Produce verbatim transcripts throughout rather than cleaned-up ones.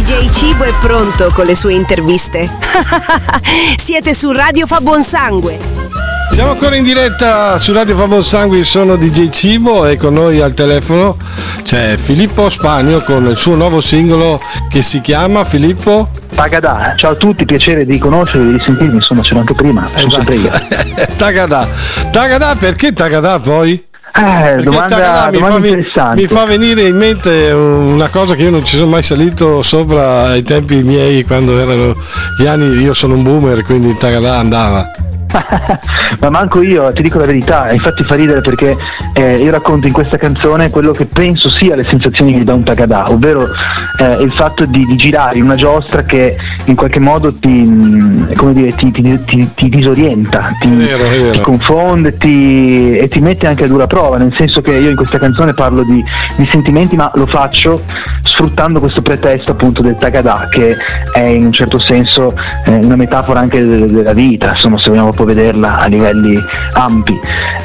D J Cibo è pronto con le sue interviste. Siete su Radio Fa Buon Sangue. Siamo ancora in diretta su Radio Fa Buon Sangue, sono D J Cibo e con noi al telefono c'è Filippo Spagno con il suo nuovo singolo che si chiama Filippo Tagadà. Ciao a tutti, piacere di conoscervi, di sentirmi, insomma c'ero anche prima. Esatto. Tagadà. Tagadà, perché Tagadà poi? Eh, domanda, Tagadà mi, domanda fa, interessante. mi fa venire in mente una cosa che io non ci sono mai salito sopra ai tempi miei, quando erano gli anni, io sono un boomer, quindi Tagadà andava. Ma manco io, ti dico la verità, infatti fa ridere perché eh, io racconto in questa canzone quello che penso sia le sensazioni che mi dà un Tagadà, ovvero eh, il fatto di, di girare in una giostra che in qualche modo ti, come dire, ti, ti, ti, ti disorienta, ti, è vero, è vero. ti confonde ti, e ti mette anche a dura prova, nel senso che io in questa canzone parlo di, di sentimenti, ma lo faccio sfruttando questo pretesto appunto del Tagadà, che è in un certo senso eh, una metafora anche de- della vita, insomma, se vogliamo proprio vederla a livelli ampi,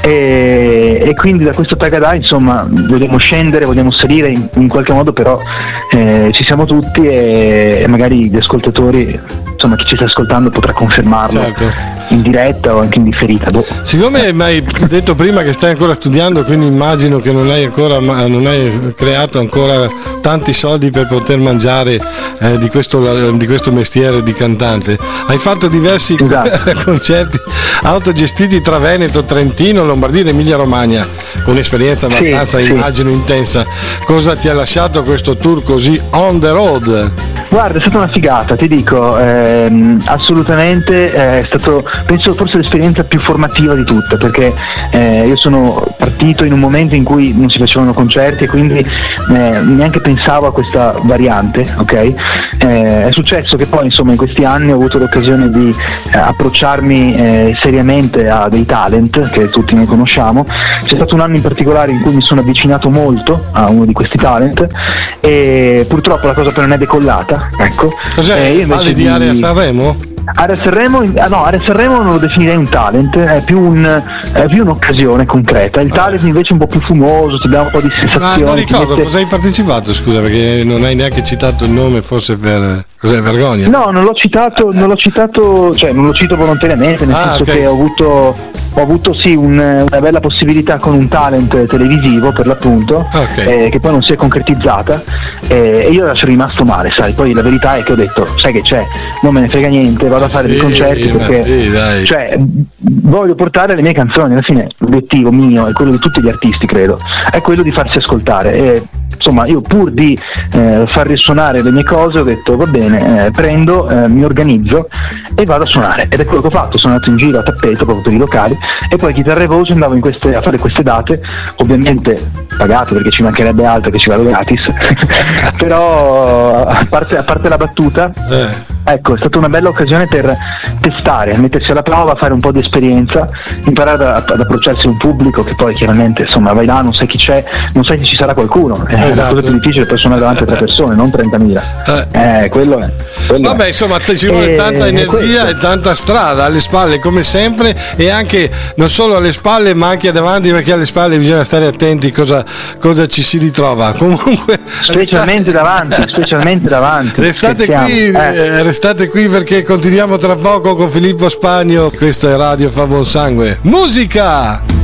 e, e quindi da questo Tagadà insomma vogliamo scendere, vogliamo salire in, in qualche modo, però eh, ci siamo tutti e, e magari gli ascoltatori, insomma chi ci sta ascoltando potrà confermarlo, certo, in diretta o anche in differita. Boh. Siccome mi hai detto prima che stai ancora studiando, quindi immagino che non hai ancora non hai creato ancora tanti soldi per poter mangiare eh, di, questo, di questo mestiere di cantante, hai fatto diversi esatto. concerti autogestiti tra Veneto, Trentino, Lombardia ed Emilia Romagna, con un'esperienza abbastanza sì, immagino sì. intensa. Cosa ti ha lasciato questo tour così on the road? Guarda, è stata una figata, ti dico, ehm, assolutamente è stato, penso forse l'esperienza più formativa di tutte, perché eh, io sono partito in un momento in cui non si facevano concerti e quindi eh, neanche pensavo a questa variante, ok? Eh, è successo che poi insomma in questi anni ho avuto l'occasione di eh, approcciarmi eh, seriamente a dei talent che tutti noi conosciamo. C'è stato un anno in particolare in cui mi sono avvicinato molto a uno di questi talent e purtroppo la cosa però non è decollata. Ecco. Cos'è? Eh, io invece di Area Sanremo? Area Sanremo, ah no, Area Sanremo non lo definirei un talent, è più, un, è più un'occasione concreta. Il talent invece è un po' più fumoso, ti dà un po' di sensazioni. Ma non ricordo, mette... cosa hai partecipato, scusa, perché non hai neanche citato il nome, forse per... Cos'è, vergogna? No, non l'ho citato, non l'ho citato, cioè non lo cito volontariamente, nel ah, senso okay. che ho avuto, ho avuto sì un, una bella possibilità con un talent televisivo per l'appunto, okay. eh, che poi non si è concretizzata eh, e io ero rimasto male, sai, poi la verità è che ho detto, sai che c'è, non me ne frega niente, vado a fare sì, dei concerti perché sì, dai. Cioè, voglio portare le mie canzoni, alla fine l'obiettivo mio e quello di tutti gli artisti credo, è quello di farsi ascoltare e, insomma io pur di eh, far risuonare le mie cose ho detto va bene, eh, prendo, eh, mi organizzo e vado a suonare, ed è quello che ho fatto. Sono andato in giro a tappeto proprio per i locali e poi chitarra e voce andavo in queste, a fare queste date, ovviamente pagate perché ci mancherebbe altro che ci vado gratis però a parte, a parte la battuta eh. Ecco, è stata una bella occasione per testare, mettersi alla prova, fare un po' di esperienza, imparare ad, ad approcciarsi a un pubblico che poi chiaramente insomma vai là, non sai chi c'è, non sai se ci sarà qualcuno, è esatto. una cosa più difficile per suonare davanti a tre persone, non trentamila. Eh, quello è. Quello Vabbè, è. insomma, ci vuole tanta energia e tanta strada alle spalle, come sempre, e anche non solo alle spalle, ma anche davanti, perché alle spalle bisogna stare attenti cosa, cosa ci si ritrova. Comunque, specialmente restate, davanti, specialmente davanti. Restate qui, eh. restate qui perché continuiamo tra poco con Filippo Spagno. Questa è Radio Fa Buon Sangue. Musica!